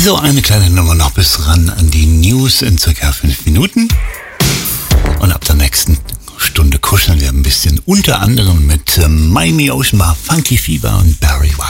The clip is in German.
So, eine kleine Nummer noch bis ran an die News in circa 5 Minuten. Und ab der nächsten Stunde kuscheln wir ein bisschen, unter anderem mit Miami Ocean Bar, Funky Fever und Barry White.